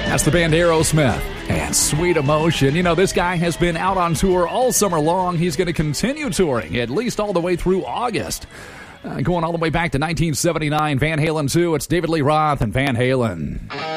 That's the band Aerosmith and Sweet Emotion. You know, this guy has been out on tour all summer long. He's going to continue touring at least all the way through August. Going all the way back to 1979, Van Halen 2. It's David Lee Roth and Van Halen.